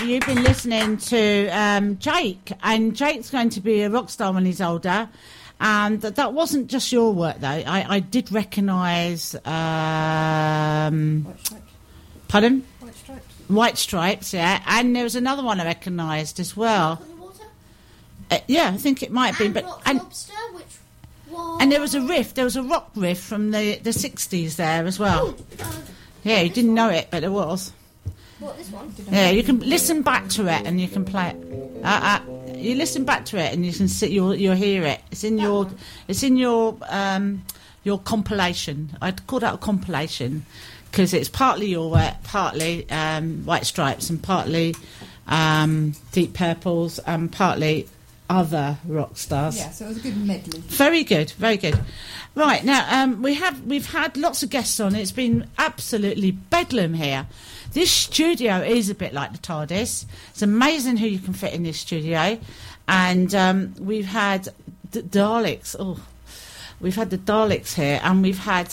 you've been listening to Jake, and Jake's going to be a rock star when he's older. And that wasn't just your work, though. I did recognise... White Stripes. Pardon? White Stripes. White Stripes, yeah. And there was another one I recognised as well. Yeah, I think it might have been. But Lobster, which was... And there was a rock riff from the 60s there as well. Yeah, you didn't know it, but there was. What, this one? Yeah, you can listen back to it and you can play it. You listen back to it and you can see, you'll hear it. It's in your compilation. I'd call that a compilation because it's partly your work, partly White Stripes, and partly Deep Purples, and partly other rock stars. Yeah, so it was a good medley. Very good, very good. Right, now we've had lots of guests on. It's been absolutely bedlam here. This studio is a bit like the TARDIS. It's amazing who you can fit in this studio. And we've had the Daleks. Oh, we've had the Daleks here, and we've had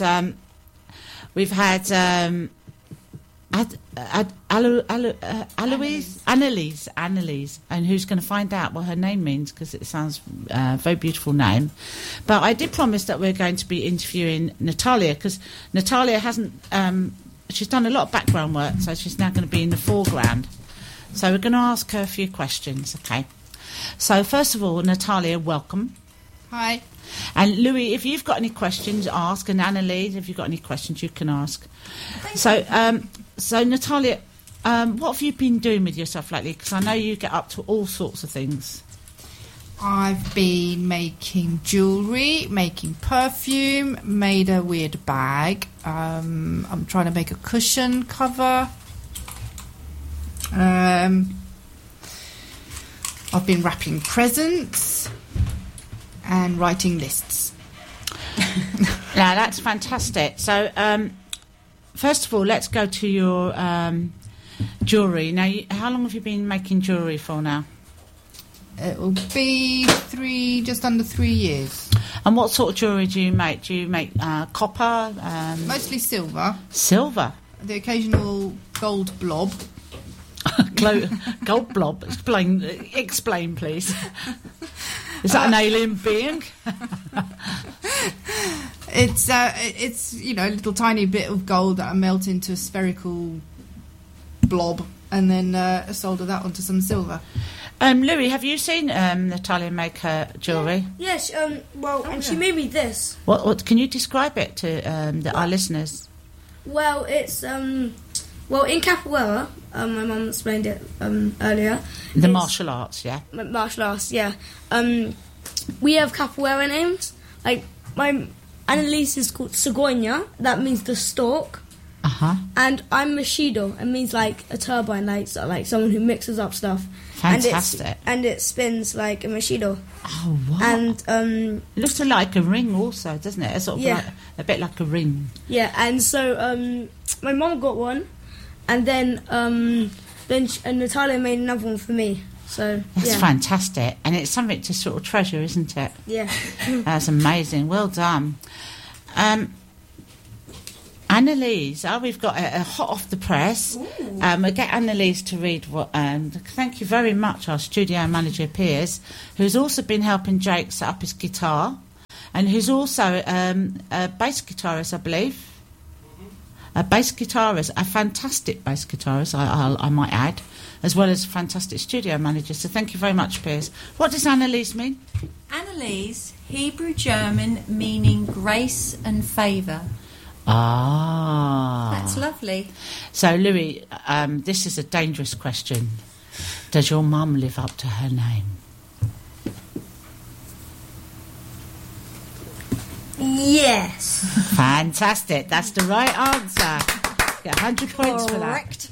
Annalise, and who's going to find out what her name means, because it sounds a very beautiful name. But I did promise that we're going to be interviewing Natalia, because Natalia hasn't... she's done a lot of background work, so she's now going to be in the foreground. So we're going to ask her a few questions, okay? So first of all, Natalia, welcome. Hi. And Louis, if you've got any questions, ask. And Annalise, if you've got any questions, you can ask. So Natalia, what have you been doing with yourself lately? Because I know you get up to all sorts of things. I've been making jewellery, making perfume, made a weird bag. I'm trying to make a cushion cover. I've been wrapping presents and writing lists. Now, that's fantastic. So, first of all, let's go to your jewellery. Now, how long have you been making jewellery for now? It will be just under 3 years. And what sort of jewellery do you make? Do you make copper? Mostly silver. Silver? The occasional gold blob. Gold blob? Explain, please. Is that an alien being? It's a little tiny bit of gold that I melt into a spherical blob, and then solder that onto some silver. Louis, have you seen Natalia make her jewellery? Yes. She made me this. What can you describe it to our listeners? Well, it's in capoeira. My mum explained it earlier. The martial arts, yeah. Martial arts, yeah. We have capoeira names. Like my Annalise is called Cegonha. That means the stork. And I'm Mashido. It means like a turbine, like someone who mixes up stuff. Fantastic. And it spins like a Mashido. Oh, wow. And it looks like a ring also, doesn't it? It's sort of like, a bit like a ring. Yeah, and so my mum got one, and then Natalia made another one for me. So that's fantastic, and it's something to sort of treasure, isn't it? Yeah. That's amazing. Well done. Annalise, we've got a hot off the press. We'll get Annalise to read what. Thank you very much, our studio manager Piers, who's also been helping Jake set up his guitar, and who's also a bass guitarist, I believe. A bass guitarist, a fantastic bass guitarist, I might add, as well as a fantastic studio manager. So thank you very much, Piers. What does Annalise mean? Annalise, Hebrew German, meaning grace and favour. That's lovely. So, Louis, this is a dangerous question. Does your mum live up to her name? Yes. Fantastic. That's the right answer. Get 100 points for that.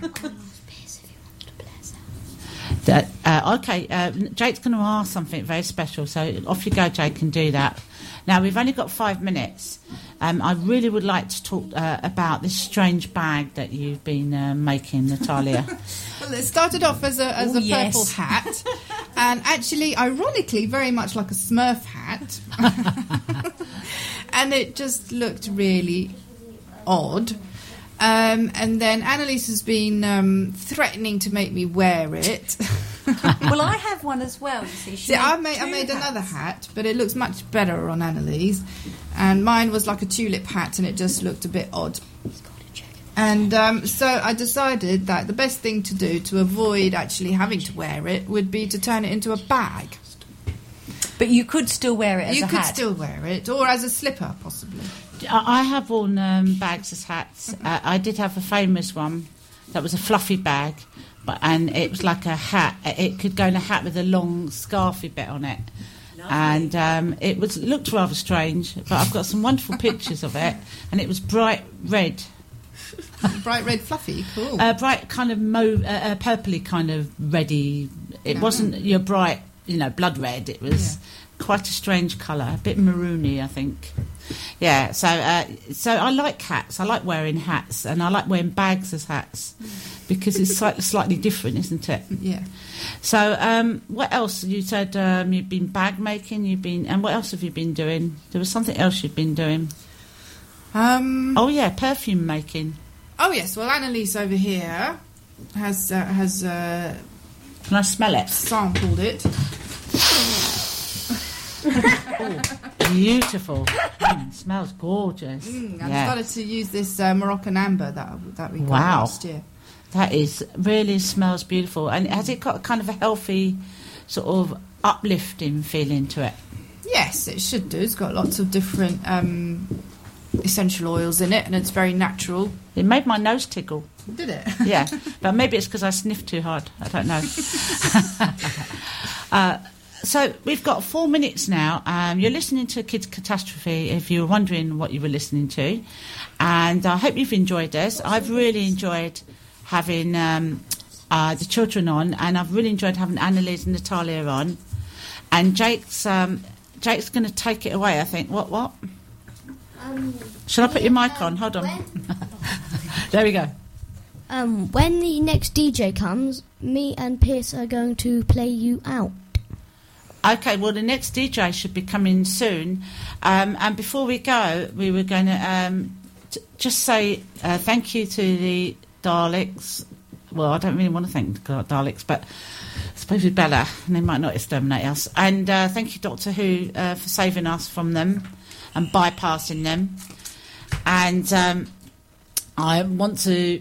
Okay, Jake's going to ask something very special, so off you go, Jake, and do that. Now, we've only got 5 minutes. I really would like to talk about this strange bag that you've been making, Natalia. Well, it started off as a purple hat, and actually, ironically, very much like a Smurf hat. And it just looked really odd. And then Annalise has been threatening to make me wear it. Well, I have one as well, you see. See, I made another hat, but it looks much better on Annalise. And mine was like a tulip hat, and it just looked a bit odd. And so I decided that the best thing to do to avoid actually having to wear it would be to turn it into a bag. But you could still wear it as a hat. You could still wear it, or as a slipper, possibly. I have worn bags as hats. I did have a famous one that was a fluffy bag, and it was like a hat. It could go in a hat with a long scarfy bit on it. Lovely. And it looked rather strange, but I've got some wonderful pictures of it, and it was bright red. Bright red fluffy, cool. Bright kind of purpley kind of reddy. It wasn't your bright, blood red. It was quite a strange colour, a bit maroony, I think. Yeah, so I like hats. I like wearing hats, and I like wearing bags as hats because it's slightly different, isn't it? Yeah. So what else? You said you've been bag making. And what else have you been doing? There was something else you've been doing. Perfume making. Oh yes. Well, Annalise over here has Can I smell it? Sampled it. Beautiful. Smells gorgeous. I've started to use this Moroccan amber that we got last year. That really smells beautiful. And has it got a kind of a healthy, sort of uplifting feeling to it? Yes, it should do. It's got lots of different essential oils in it, and it's very natural. It made my nose tickle. Did it? Yeah, but maybe it's because I sniffed too hard. I don't know. So we've got 4 minutes now. You're listening to Kids Catastrophe, if you were wondering what you were listening to. And I hope you've enjoyed this. I've really enjoyed having the children on, and I've really enjoyed having Annalise and Natalia on. And Jake's going to take it away, I think. What? Shall I put your mic on? Hold on. There we go. When the next DJ comes, me and Pierce are going to play you out. Okay, well, the next DJ should be coming soon. And before we go, we were going to just say thank you to the Daleks. Well, I don't really want to thank the Daleks, but I suppose we'd better, and they might not exterminate us. And thank you, Doctor Who, for saving us from them and bypassing them. And I want to...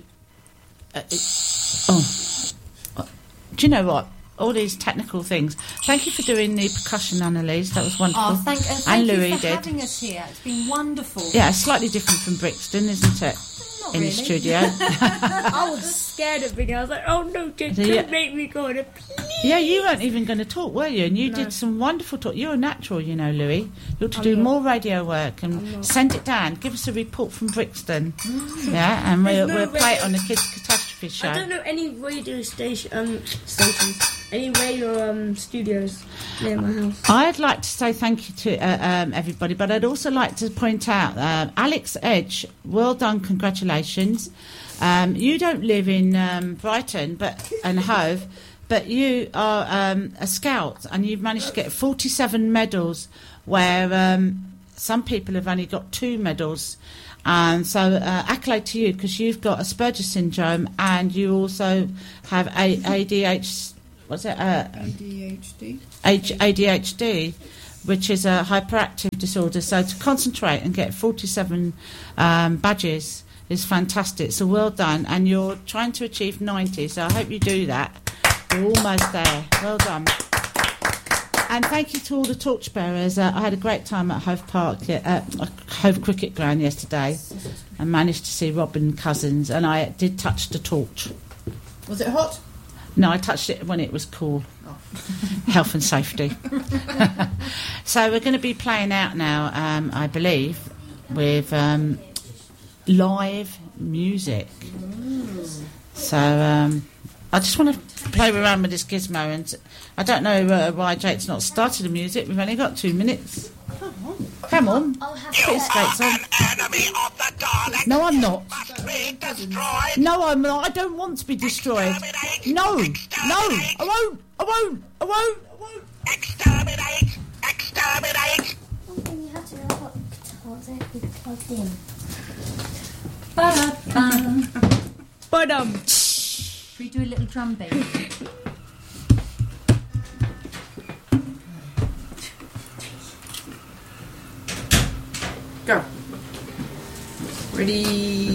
do you know what? All these technical things. Thank you for doing the percussion, Annalise. That was wonderful. Oh, thank and you Louis for did. having us here. It's been wonderful. Yeah, it's slightly different from Brixton, isn't it? Not in really. the studio. I was scared of it. I was like, oh no, just don't make me go on it, please. Yeah, you weren't even going to talk, were you? And you did some wonderful talk. You're a natural, Louis. You ought to do more radio work and send it down. Give us a report from Brixton. Yeah, and we'll play it on the Kids Catastrophe show. I don't know any radio stations, any radio studios near my house. I'd like to say thank you to everybody, but I'd also like to point out Alex Edge, well done, congratulations. You don't live in Brighton and Hove, but you are a scout, and you've managed to get 47 medals, where some people have only got 2 medals. So accolade to you, because you've got Asperger's syndrome, and you also have ADHD. What's it? ADHD. ADHD, which is a hyperactive disorder. So to concentrate and get 47 badges is fantastic. So well done. And you're trying to achieve 90, so I hope you do that. You're almost there. Well done. And thank you to all the torchbearers. I had a great time at Hove Park, at Hove Cricket Ground yesterday, and managed to see Robin Cousins, and I did touch the torch. Was it hot? No, I touched it when it was cool. Oh. Health and safety. So we're going to be playing out now, I believe, with live music. So I just want to play around with this gizmo, and I don't know why Jake's not started the music. We've only got 2 minutes. Come on. Put your skates on. No, I'm not. No, I'm not. I don't want to be destroyed. No, I won't. Exterminate! You have to know what guitars are plugged in. Ba-da-ba. Ba-dum. Should we do a little drum beat? Go. Ready.